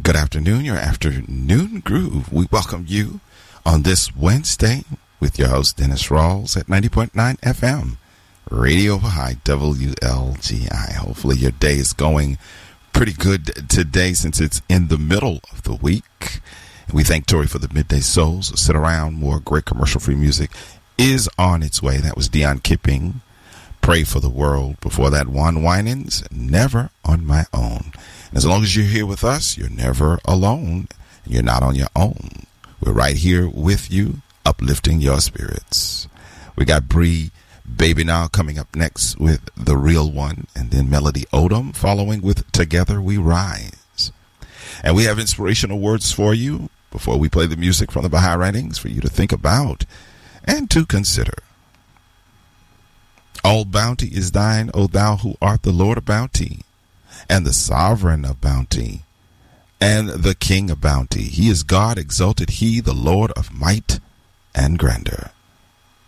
Good afternoon, your afternoon groove. We welcome you on this Wednesday with your host, Dennis Rawls, at 90.9 FM, Radio High, WLGI. Hopefully your day is going pretty good today since it's in the middle of the week. We thank Tori for the Midday Souls. Sit around, more great commercial-free music is on its way. That was Dion Kipping, Pray for the World. Before that, Juan Winans, Never on My Own. And as long as you're here with us, you're never alone. And you're not on your own. We're right here with you, uplifting your spirits. We got Bree Baby Now coming up next with The Real One, and then Melody Odom following with Together We Rise. And we have inspirational words for you before we play the music from the Baha'i Writings for you to think about and to consider. All bounty is thine, O thou who art the Lord of bounty, and the sovereign of bounty, and the king of bounty. He is God, exalted he, the Lord of might and grandeur.